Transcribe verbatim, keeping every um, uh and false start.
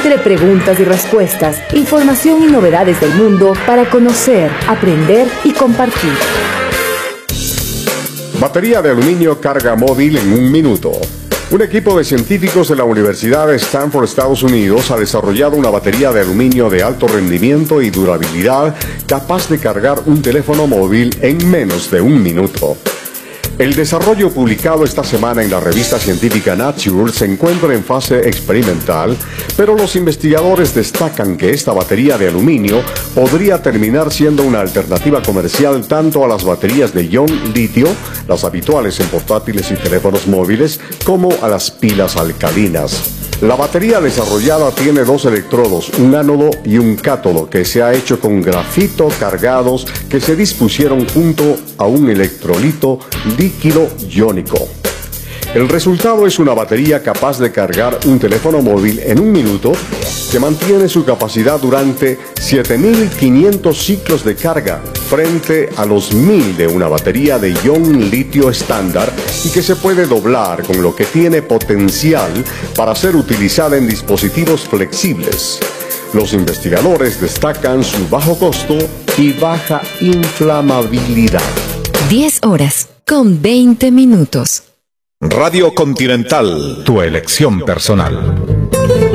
entre preguntas y respuestas, información y novedades del mundo para conocer, aprender y compartir. Batería de aluminio carga móvil en un minuto. Un equipo de científicos de la Universidad de Stanford, Estados Unidos, ha desarrollado una batería de aluminio de alto rendimiento y durabilidad capaz de cargar un teléfono móvil en menos de un minuto. El desarrollo publicado esta semana en la revista científica Nature se encuentra en fase experimental, pero los investigadores destacan que esta batería de aluminio podría terminar siendo una alternativa comercial tanto a las baterías de ion litio, las habituales en portátiles y teléfonos móviles, como a las pilas alcalinas. La batería desarrollada tiene dos electrodos, un ánodo y un cátodo, que se ha hecho con grafito cargados que se dispusieron junto a un electrolito líquido iónico. El resultado es una batería capaz de cargar un teléfono móvil en un minuto, que mantiene su capacidad durante siete mil quinientos ciclos de carga, frente a los mil de una batería de ion litio estándar, y que se puede doblar, con lo que tiene potencial para ser utilizada en dispositivos flexibles. Los investigadores destacan su bajo costo y baja inflamabilidad. diez horas con veinte minutos. Radio Continental, tu elección personal.